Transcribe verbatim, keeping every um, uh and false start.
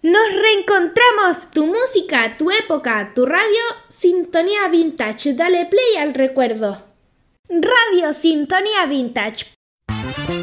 Nos reencontramos, tu música, tu época, tu radio, Sintonía Vintage, dale play al recuerdo. Radio Sintonía Vintage.